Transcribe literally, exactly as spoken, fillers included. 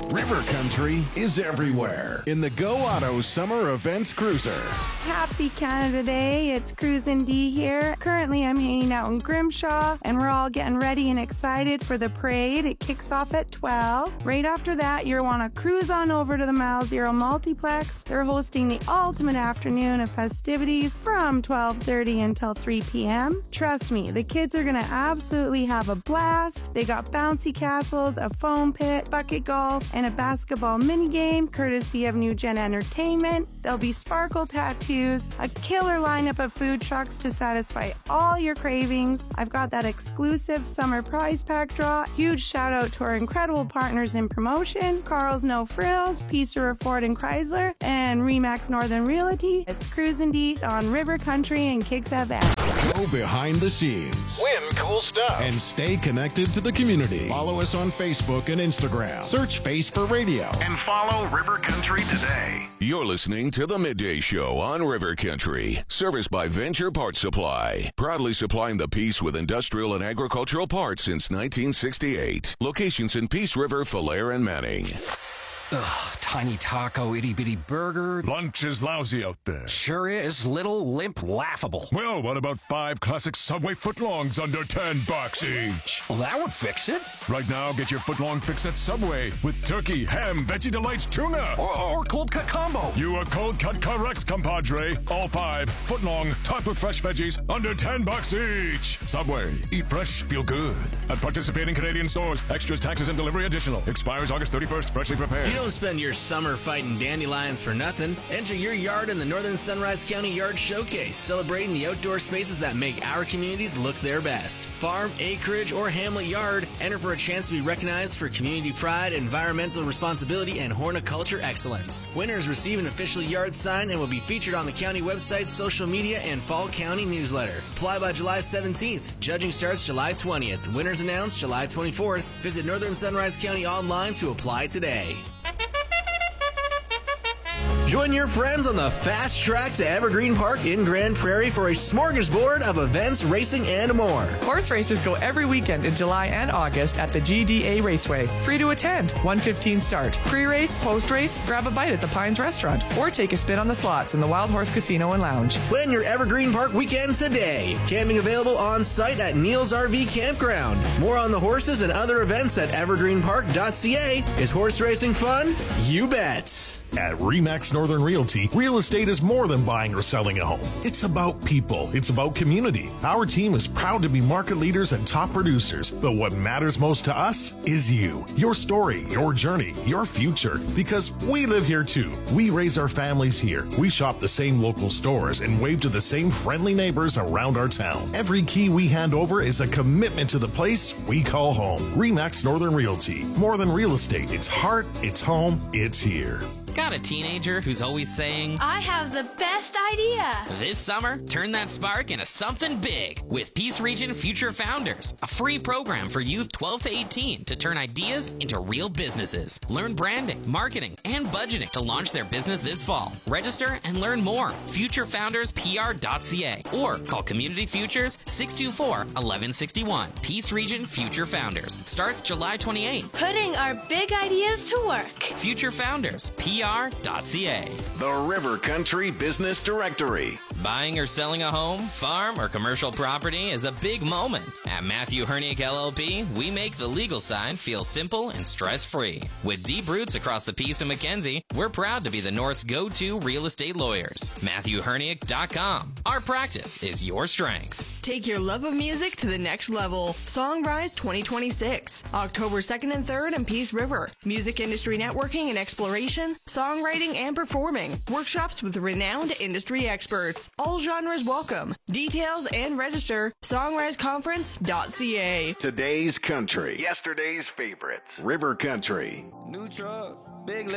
River Country is everywhere in the Go Auto Summer Events Cruiser. Happy Canada Day. It's Cruisin' D here. Currently, I'm hanging out in Grimshaw, and we're all getting ready and excited for the parade. It kicks off at twelve. Right after that, you'll want to cruise on over to the Mile Zero Multiplex. They're hosting the ultimate afternoon of festivities from twelve thirty until three p.m. Trust me, the kids are going to absolutely have a blast. They got bouncy castles, a foam pit, bucket golf, and a basketball minigame courtesy of New Gen Entertainment. There'll be sparkle tattoos, a killer lineup of food trucks to satisfy all your cravings. I've got that exclusive summer prize pack draw. Huge shout out to our incredible partners in promotion, Carl's No Frills, Peace River Ford and Chrysler, and Remax Northern Realty. It's Cruisin' D on River Country and Kicks F M. Go behind the scenes. Win cool stuff. And stay connected to the community. Follow us on Facebook and Instagram. Search Face for Radio. And follow River Country today. You're listening to The Midday Show on River Country. Serviced by Venture Parts Supply. Proudly supplying the Peace with industrial and agricultural parts since nineteen sixty-eight. Locations in Peace River, Falher, and Manning. Ugh, tiny taco, itty-bitty burger. Lunch is lousy out there. Sure is. Little, limp, laughable. Well, what about five classic Subway footlongs under ten bucks each? Well, that would fix it. Right now, get your footlong fix at Subway with turkey, ham, Veggie Delights, tuna. Or, or cold cut combo. You are cold cut correct, compadre. All five, footlong, topped with fresh veggies, under ten bucks each. Subway. Eat fresh, feel good. At participating Canadian stores. Extras, taxes, and delivery additional. Expires August thirty-first. Freshly prepared. You don't spend your summer fighting dandelions for nothing. Enter your yard in the Northern Sunrise County Yard Showcase, celebrating the outdoor spaces that make our communities look their best. Farm, acreage, or hamlet yard, enter for a chance to be recognized for community pride, environmental responsibility, and horticulture excellence. Winners receive an official yard sign and will be featured on the county website, social media, and Fall County newsletter. Apply by July seventeenth. Judging starts July twentieth. Winners announced July twenty-fourth. Visit Northern Sunrise County online to apply today. Join your friends on the fast track to Evergreen Park in Grand Prairie for a smorgasbord of events, racing, and more. Horse races go every weekend in July and August at the G D A Raceway. Free to attend. one fifteen start. Pre-race, post-race, grab a bite at the Pines Restaurant or take a spin on the slots in the Wild Horse Casino and Lounge. Plan your Evergreen Park weekend today. Camping available on site at Neil's R V Campground. More on the horses and other events at evergreen park dot c a. Is horse racing fun? You bet. At Remax Northern Realty, real estate is more than buying or selling a home. It's about people. It's about community. Our team is proud to be market leaders and top producers, but what matters most to us is you. Your story, your journey, your future. Because we live here too. We raise our families here. We shop the same local stores and wave to the same friendly neighbors around our town. Every key we hand over is a commitment to the place we call home. Remax Northern Realty. More than real estate. It's heart, it's home, it's here. Got a teenager who's always saying, I have the best idea. This summer, turn that spark into something big with Peace Region Future Founders, a free program for youth twelve to eighteen to turn ideas into real businesses. Learn branding, marketing, and budgeting to launch their business this fall. Register and learn more. future founders p r dot c a or call Community Futures six two four, one one six one. Peace Region Future Founders starts July twenty-eighth. Putting our big ideas to work. Future Founders, P R dot C A. The River Country Business Directory. Buying or selling a home, farm, or commercial property is a big moment. At Matthew Herniak L L P, we make the legal side feel simple and stress-free. With deep roots across the Peace and Mackenzie, we're proud to be the North's go-to real estate lawyers. Matthew Herniak dot com. Our practice is your strength. Take your love of music to the next level. Songrise twenty twenty-six, October second and third in Peace River. Music industry networking and exploration, songwriting and performing. Workshops with renowned industry experts. All genres welcome. Details and register, songrise conference dot c a. Today's country. Yesterday's favorites. River Country. New truck, big